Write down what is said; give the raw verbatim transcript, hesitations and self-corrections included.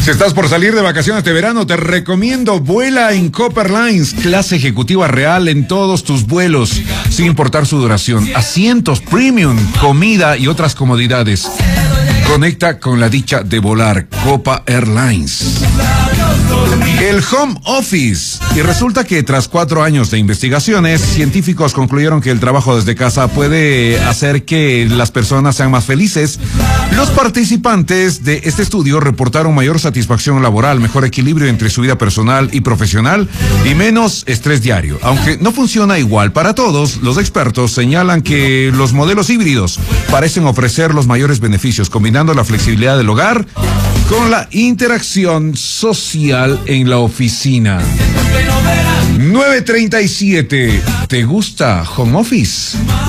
Si estás por salir de vacaciones de verano, te recomiendo vuela en Copa Airlines, clase ejecutiva real en todos tus vuelos, sin importar su duración, asientos premium, comida y otras comodidades. Conecta con la dicha de volar. Copa Airlines. El home office. Y resulta que tras cuatro años de investigaciones, científicos concluyeron que el trabajo desde casa puede hacer que las personas sean más felices. Los participantes de este estudio reportaron mayor satisfacción laboral, mejor equilibrio entre su vida personal y profesional y menos estrés diario. Aunque no funciona igual para todos, los expertos señalan que los modelos híbridos parecen ofrecer los mayores beneficios, combinando la flexibilidad del hogar con la interacción social en la oficina. nueve treinta y siete. ¿Te gusta home office?